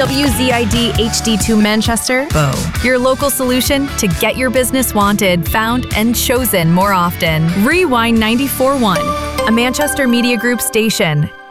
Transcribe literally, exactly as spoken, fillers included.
W Z I D H D two Manchester, Bow. Your local solution to get your business wanted, found, and chosen more often. Rewind ninety-four point one, a Manchester Media Group station.